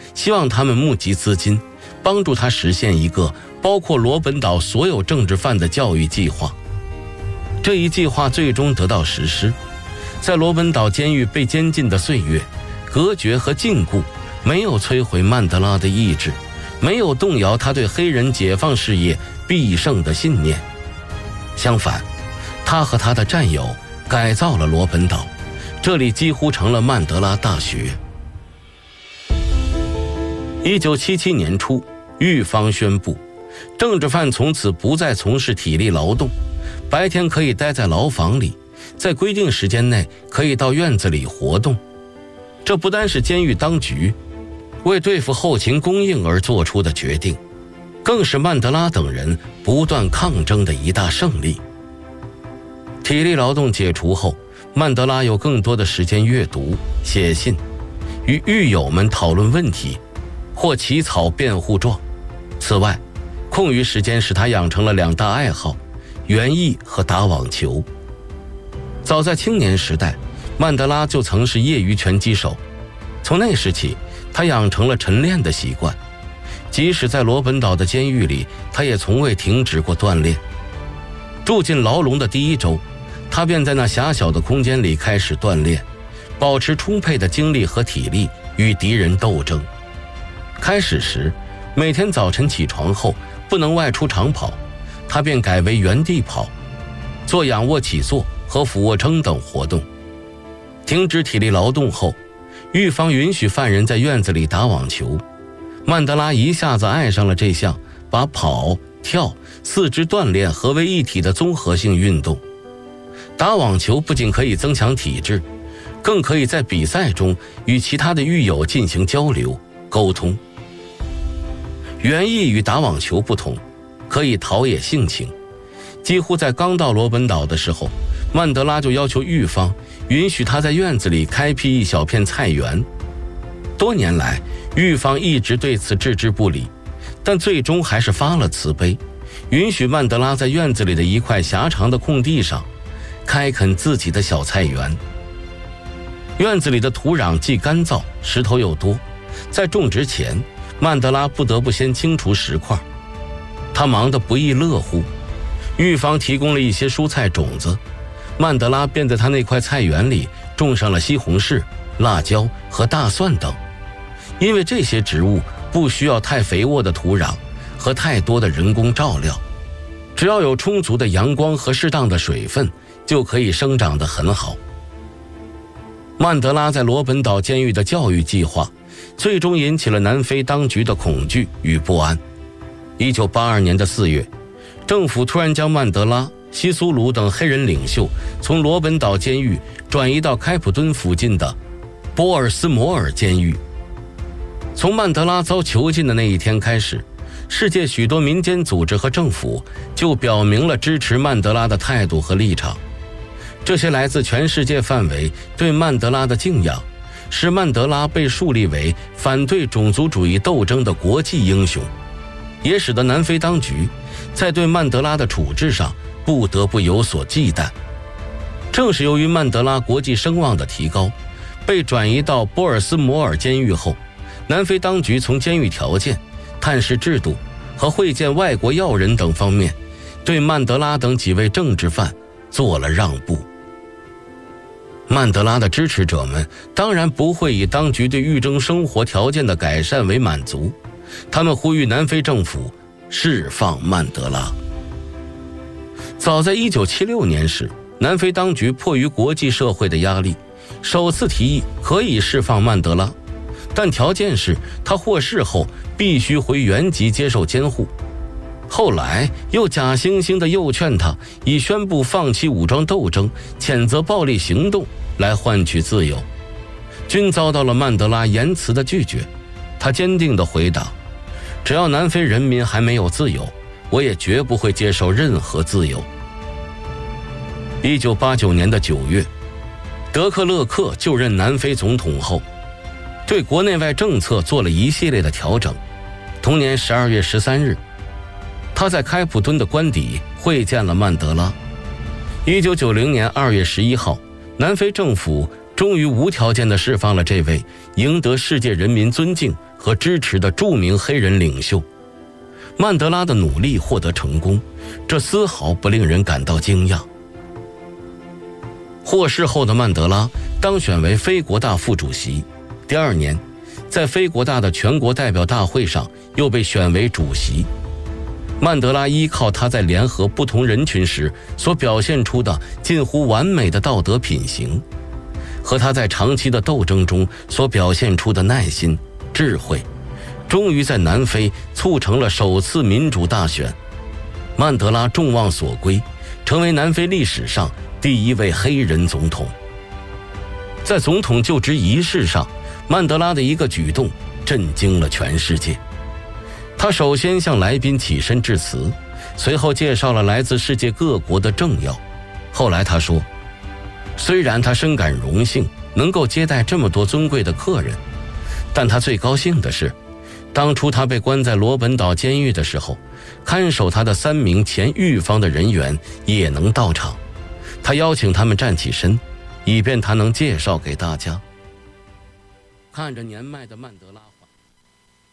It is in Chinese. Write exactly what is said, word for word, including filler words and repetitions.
希望他们募集资金，帮助他实现一个包括罗本岛所有政治犯的教育计划。这一计划最终得到实施，在罗本岛监狱被监禁的岁月，隔绝和禁锢没有摧毁曼德拉的意志，没有动摇他对黑人解放事业必胜的信念。相反，他和他的战友改造了罗本岛，这里几乎成了曼德拉大学。一九七七年初，狱方宣布，政治犯从此不再从事体力劳动，白天可以待在牢房里，在规定时间内可以到院子里活动。这不单是监狱当局为对付后勤供应而做出的决定，更是曼德拉等人不断抗争的一大胜利。体力劳动解除后，曼德拉有更多的时间阅读、写信，与狱友们讨论问题，或起草辩护状。此外，空余时间使他养成了两大爱好：园艺和打网球。早在青年时代，曼德拉就曾是业余拳击手，从那时起，他养成了晨练的习惯。即使在罗本岛的监狱里，他也从未停止过锻炼。住进牢笼的第一周，他便在那狭小的空间里开始锻炼，保持充沛的精力和体力与敌人斗争。开始时，每天早晨起床后不能外出长跑，他便改为原地跑，做仰卧起坐和俯卧撑等活动。停止体力劳动后，狱方允许犯人在院子里打网球。曼德拉一下子爱上了这项把跑、跳、四肢锻炼合为一体的综合性运动。打网球不仅可以增强体质，更可以在比赛中与其他的狱友进行交流、沟通。园艺与打网球不同，可以陶冶性情。几乎在刚到罗本岛的时候，曼德拉就要求狱方允许他在院子里开辟一小片菜园。多年来，狱方一直对此置之不理，但最终还是发了慈悲，允许曼德拉在院子里的一块狭长的空地上开垦自己的小菜园。院子里的土壤既干燥，石头又多，在种植前，曼德拉不得不先清除石块。他忙得不亦乐乎，狱方提供了一些蔬菜种子，曼德拉便在他那块菜园里种上了西红柿、辣椒和大蒜等。因为这些植物不需要太肥沃的土壤和太多的人工照料，只要有充足的阳光和适当的水分，就可以生长得很好。曼德拉在罗本岛监狱的教育计划最终引起了南非当局的恐惧与不安。一九八二年的四月，政府突然将曼德拉、西苏鲁等黑人领袖从罗本岛监狱转移到开普敦附近的波尔斯摩尔监狱。从曼德拉遭囚禁的那一天开始，世界许多民间组织和政府就表明了支持曼德拉的态度和立场。这些来自全世界范围对曼德拉的敬仰，使曼德拉被树立为反对种族主义斗争的国际英雄，也使得南非当局在对曼德拉的处置上不得不有所忌惮。正是由于曼德拉国际声望的提高，被转移到波尔斯摩尔监狱后，南非当局从监狱条件、探视制度和会见外国要人等方面，对曼德拉等几位政治犯做了让步。曼德拉的支持者们当然不会以当局对狱中生活条件的改善为满足，他们呼吁南非政府释放曼德拉。早在一九七六年时，南非当局迫于国际社会的压力，首次提议可以释放曼德拉，但条件是他获释后必须回原籍接受监护。后来又假惺惺地诱劝他以宣布放弃武装斗争、谴责暴力行动来换取自由，均遭到了曼德拉严词的拒绝。他坚定地回答：只要南非人民还没有自由，我也绝不会接受任何自由。一九八九年的九月，德克勒克就任南非总统后，对国内外政策做了一系列的调整。同年十二月十三日，他在开普敦的官邸会见了曼德拉。一九九零年二月十一号，南非政府终于无条件地释放了这位赢得世界人民尊敬和支持的著名黑人领袖。曼德拉的努力获得成功，这丝毫不令人感到惊讶。获释后的曼德拉当选为非国大副主席，第二年，在非国大的全国代表大会上又被选为主席。曼德拉依靠他在联合不同人群时所表现出的近乎完美的道德品行，和他在长期的斗争中所表现出的耐心、智慧，终于在南非促成了首次民主大选。曼德拉众望所归，成为南非历史上第一位黑人总统。在总统就职仪式上，曼德拉的一个举动震惊了全世界。他首先向来宾起身致辞，随后介绍了来自世界各国的政要。后来他说，虽然他深感荣幸能够接待这么多尊贵的客人，但他最高兴的是，当初他被关在罗本岛监狱的时候，看守他的三名前狱方的人员也能到场。他邀请他们站起身，以便他能介绍给大家。看着年迈的曼德拉